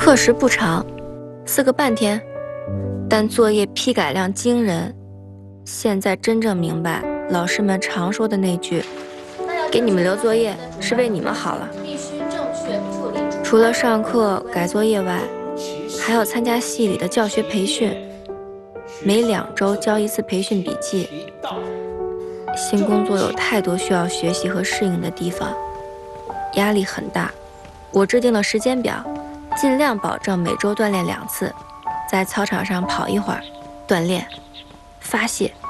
课时不长，4个半天，但作业批改量惊人。现在真正明白老师们常说的那句：“给你们留作业是为你们好了。”除了上课改作业外，还要参加系里的教学培训，每2周交1次培训笔记。新工作有太多需要学习和适应的地方，压力很大。我制定了时间表，尽量保证每周锻炼2次，在操场上跑一会儿，锻炼、发泄。